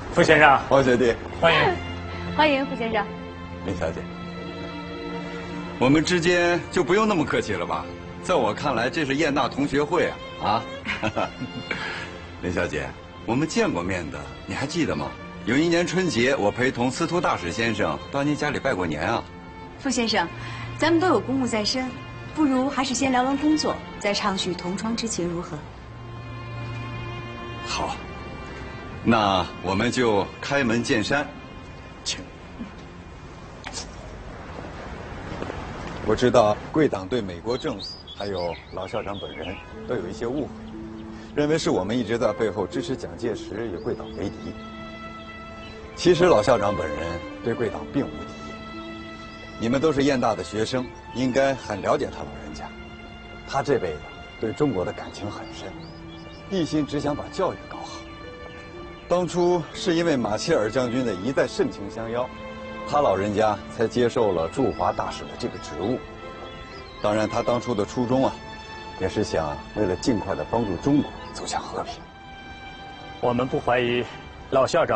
傅先生， 黄学弟， 欢迎。 欢迎傅先生。 林小姐，我们之间就不用那么客气了吧？在我看来，这是燕大同学会啊！林小姐，我们见过面的，你还记得吗？有一年春节，我陪同司徒大使先生到您家里拜过年啊。 傅先生，咱们都有公务在身，不如还是先聊完工作，再畅叙同窗之情，如何？ 好，那我们就开门见山，请。我知道贵党对美国政府还有老校长本人都有一些误会，认为是我们一直在背后支持蒋介石与贵党为敌。其实老校长本人对贵党并无敌意。你们都是燕大的学生，应该很了解他老人家。他这辈子对中国的感情很深，一心只想把教育搞好。当初是因为马歇尔将军的一再盛情相邀，他老人家才接受了驻华大使的这个职务。当然，他当初的初衷也是想为了尽快的帮助中国走向和平。 我们不怀疑老校长